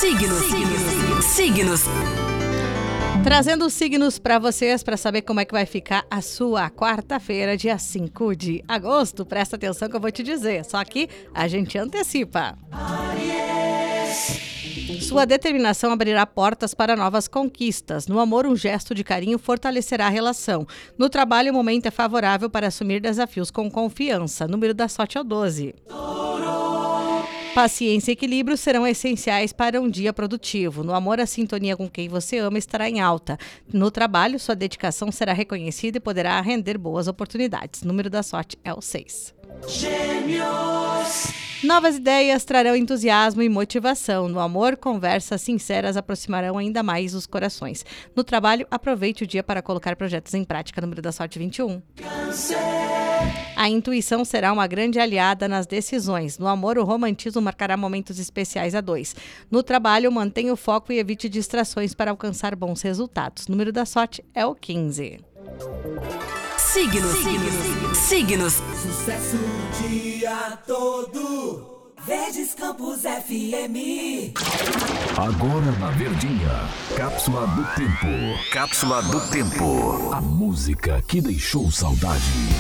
Signos. Trazendo os signos para vocês para saber como é que vai ficar a sua quarta-feira, dia 5 de agosto. Presta atenção que eu vou te dizer, só que a gente antecipa. Sua determinação abrirá portas para novas conquistas. No amor, um gesto de carinho fortalecerá a relação. No trabalho, o momento é favorável para assumir desafios com confiança. Número da sorte é o 12. Paciência e equilíbrio serão essenciais para um dia produtivo. No amor, a sintonia com quem você ama estará em alta. No trabalho, sua dedicação será reconhecida e poderá render boas oportunidades. Número da sorte é o 6. Gêmeos. Novas ideias trarão entusiasmo e motivação. No amor, conversas sinceras aproximarão ainda mais os corações. No trabalho, aproveite o dia para colocar projetos em prática. Número da sorte 21. Câncer. A intuição será uma grande aliada nas decisões. No amor, o romantismo marcará momentos especiais a 2. No trabalho, mantenha o foco e evite distrações para alcançar bons resultados. Número da sorte é o 15. Signos. Sucesso o dia todo. Verdes Campos FM. Agora na Verdinha. Cápsula do Tempo. A música que deixou saudade.